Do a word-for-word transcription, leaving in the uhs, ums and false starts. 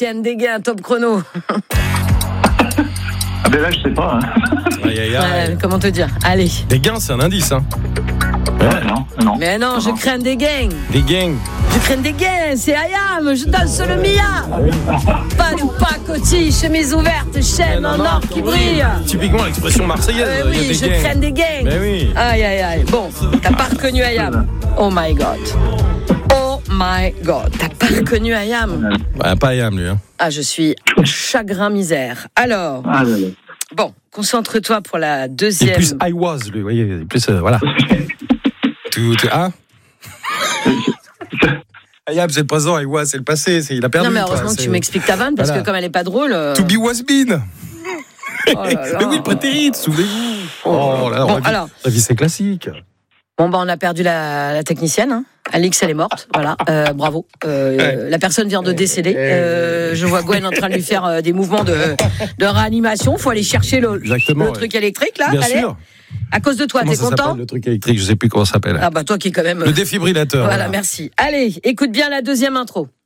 Étienne Dégain, top chrono. Ah ben là, je sais pas. Hein. Aïe, aïe, aïe. Ouais, comment te dire? Allez. Des gains, c'est un indice. Hein. Ouais, non, non. Mais non, je crains des gains. Des gangs. Je crains des gains, c'est Ayam, je danse le Mia. Pas de pacotille, chemise ouverte, chaîne en or qui brille. Typiquement l'expression marseillaise. Euh, il y a oui, des je gangs. crains des gains. Mais oui. Aïe, aïe, aïe. Bon, t'as pas reconnu Ayam. Oh my God. Oh my God. T'as pas reconnu Ayam. Ouais, pas Ayam, lui. Hein. Ah, je suis chagrin misère. Alors, Ah, là, là. bon, concentre-toi pour la Il est deuxième. plus I was, lui. Vous voyez, il est plus. Euh, voilà. tout, tout, hein Ayam, c'est le présent. I was, c'est le passé. C'est, il a perdu. Non, mais quoi, heureusement que c'est... tu m'expliques ta vanne, parce Voilà. que comme elle est pas drôle. euh, To be was been. Oh là là. Mais oui, le prétérit, souvenez-vous. Oh là là, Bon, la vie, alors. la vie, c'est classique. Bon, bah, on a perdu la, la technicienne. Hein. Alix, elle est morte. Voilà. Euh, bravo. Euh, Ouais. La personne vient de décéder. Euh, je vois Gwen en train de lui faire euh, des mouvements de, de réanimation. Faut aller chercher le, Exactement, le ouais. truc électrique, là. Bien Allez. sûr. À cause de toi, Comment t'es ça content? s'appelle, le truc électrique, je sais plus comment ça s'appelle. Ah, bah, toi qui est quand même. Le défibrillateur. Voilà, merci. Allez, écoute bien la deuxième intro.